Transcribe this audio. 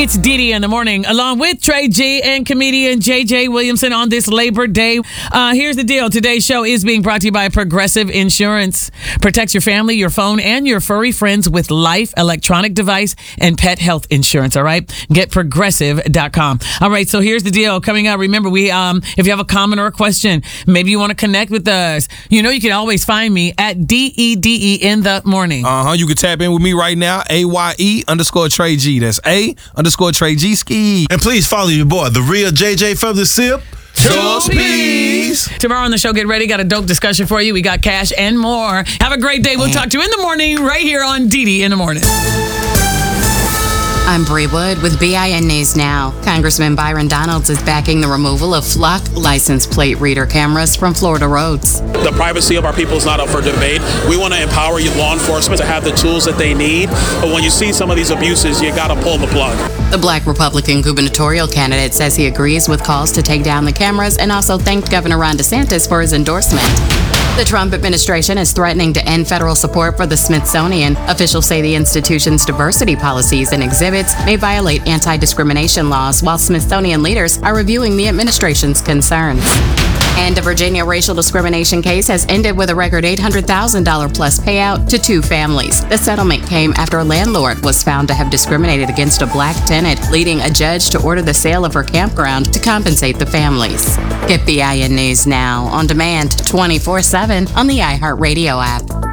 It's Dee in the morning, along with Trey G and comedian JJ Williamson on this Labor Day. Here's the deal. Today's show is being brought to you by Progressive Insurance. Protects your family, your phone, and your furry friends with life, electronic device, and pet health insurance, all right? Get progressive.com. All right, so here's the deal. Coming up, remember, if you have a comment or a question, maybe you want to connect with us, you can always find me at DEDE in the morning. You can tap in with me right now, AYE_Trey G. That's A_Trey G ski. And please follow your boy, the real JJ from the SIP. Just peace. Tomorrow on the show, get ready. Got a dope discussion for you. We got cash and more. Have a great day. We'll talk to you in the morning right here on DD in the morning. I'm Bree Wood with BIN News Now. Congressman Byron Donalds is backing the removal of flock license plate reader cameras from Florida roads. The privacy of our people is not up for debate. We want to empower law enforcement to have the tools that they need. But when you see some of these abuses, you got to pull the plug. The Black Republican gubernatorial candidate says he agrees with calls to take down the cameras and also thanked Governor Ron DeSantis for his endorsement. The Trump administration is threatening to end federal support for the Smithsonian. Officials say the institution's diversity policies and exhibits may violate anti-discrimination laws, while Smithsonian leaders are reviewing the administration's concerns. And a Virginia racial discrimination case has ended with a record $800,000 plus payout to two families. The settlement came after a landlord was found to have discriminated against a black tenant, leading a judge to order the sale of her campground to compensate the families. Get BIN News Now on demand 24/7 on the iHeartRadio app.